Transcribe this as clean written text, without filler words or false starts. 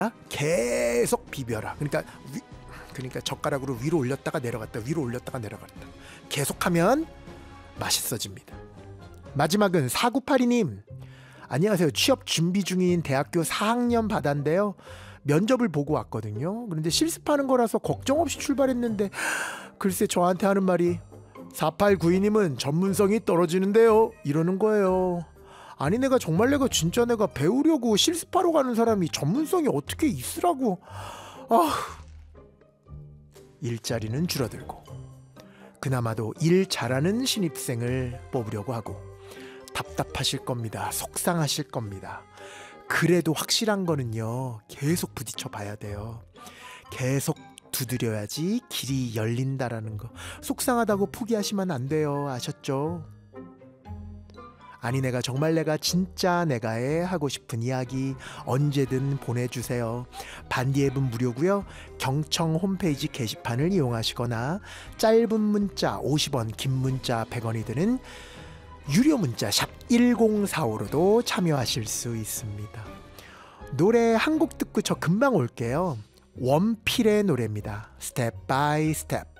계속 비벼라. 그러니까 젓가락으로 위로 올렸다가 내려갔다, 위로 올렸다가 내려갔다. 계속하면 맛있어집니다. 마지막은 4982님. 안녕하세요. 취업 준비 중인 대학교 4학년 바다인데요. 면접을 보고 왔거든요. 그런데 실습하는 거라서 걱정 없이 출발했는데 글쎄 저한테 하는 말이 4892님은 전문성이 떨어지는데요 이러는 거예요. 아니 내가 진짜 내가 배우려고 실습하러 가는 사람이 전문성이 어떻게 있으라고. 일자리는 줄어들고 그나마도 일 잘하는 신입생을 뽑으려고 하고 답답하실 겁니다. 속상하실 겁니다. 그래도 확실한 거는요, 계속 부딪혀 봐야 돼요. 계속 두드려야지 길이 열린다라는 거. 속상하다고 포기하시면 안 돼요. 아셨죠? 아니 내가 진짜 내가에 하고 싶은 이야기 언제든 보내주세요. 반디 앱은 무료고요. 경청 홈페이지 게시판을 이용하시거나 짧은 문자 50원, 긴 문자 100원이 드는 유료 문자 샵 1045로도 참여하실 수 있습니다. 노래 한 곡 듣고 저 금방 올게요. 원필의 노래입니다. 스텝 바이 스텝.